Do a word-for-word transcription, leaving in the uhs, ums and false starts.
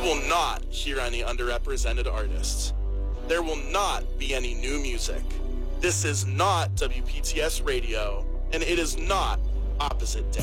will not hear any underrepresented artists. There will not be any new music. This is not W P T S Radio, and it is not Opposite Day.